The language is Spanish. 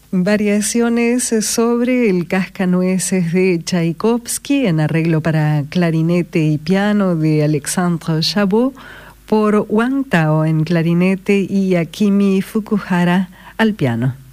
Variaciones sobre el Cascanueces de Tchaikovsky en arreglo para clarinete y piano de Alexandre Chabot por Wang Tao en clarinete y Akimi Fukuhara al piano.